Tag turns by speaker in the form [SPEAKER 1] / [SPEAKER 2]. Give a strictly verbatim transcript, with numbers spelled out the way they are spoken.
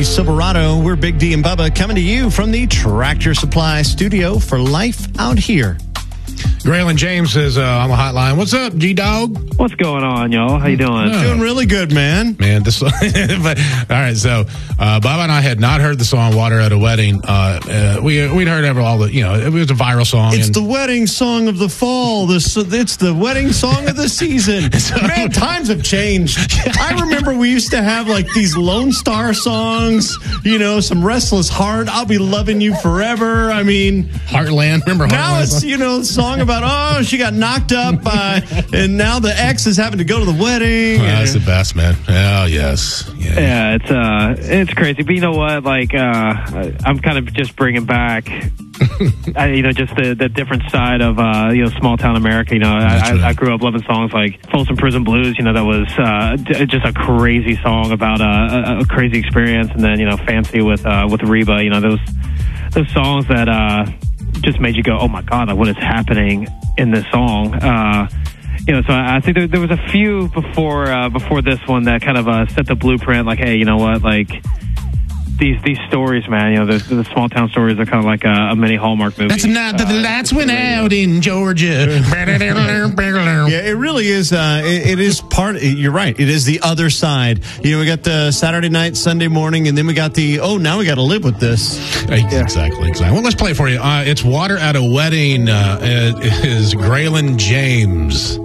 [SPEAKER 1] Silverado. We're Big D and Bubba coming to you from the Tractor Supply Studio for Life Out Here.
[SPEAKER 2] Graylin James is uh, on the hotline. What's up, G-Dog?
[SPEAKER 3] What's going on, y'all? How you doing?
[SPEAKER 1] Yeah. Doing really good, man.
[SPEAKER 2] Man, this but, all right, so uh, Bubba and I had not heard the song Water at a Wedding. Uh, uh, we, we'd heard ever all the, you know, it was a viral song.
[SPEAKER 1] It's
[SPEAKER 2] and,
[SPEAKER 1] the wedding song of the fall. This, it's the wedding song of the season. So, man, times have changed. I remember we used to have like these Lone Star songs, you know, some Restless Heart, I'll Be Loving You Forever. I mean,
[SPEAKER 2] Heartland. Remember Heartland?
[SPEAKER 1] Now it's, you know, a song about, oh, she got knocked up by, and now the ex is having to go to the wedding.
[SPEAKER 2] Oh, that's the best, man. Oh, yes.
[SPEAKER 3] Yeah, yeah it's uh, it's crazy. But you know what? Like, uh, I'm kind of just bringing back, I, you know, just the, the different side of, uh, you know, small town America. You know, I,
[SPEAKER 2] right.
[SPEAKER 3] I, I grew up loving songs like Folsom Prison Blues. You know, that was uh, d- just a crazy song about uh, a, a crazy experience. And then, you know, Fancy with uh, with Reba. You know, those those songs that uh, just made you go, oh my God, like what is happening in this song? Uh, you know, so I, I think there, there was a few before uh, before this one that kind of uh, set the blueprint. Like, hey, you know what, like. These these stories, man, you know, the, the small town stories are kind of like a, a mini Hallmark movie.
[SPEAKER 2] That's the night that the lights went out in Georgia.
[SPEAKER 1] Yeah, it really is. Uh, it, it is part. You're right. It is the other side. You know, we got the Saturday night, Sunday morning, and then we got the oh, now we got to live with this.
[SPEAKER 2] Yeah. Exactly, exactly. Well, let's play it for you. Uh, it's Water at a Wedding. Uh, it is Graylin James.